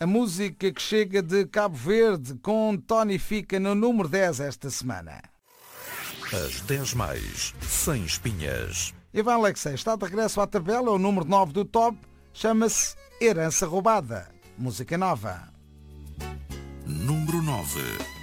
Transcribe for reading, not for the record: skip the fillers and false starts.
A música que chega de Cabo Verde com Tony fica no número 10 esta semana. As 10 mais, sem espinhas. Ivan Alexei está de regresso à tabela, o número 9 do top, chama-se Herança Roubada. Música nova. Número 9.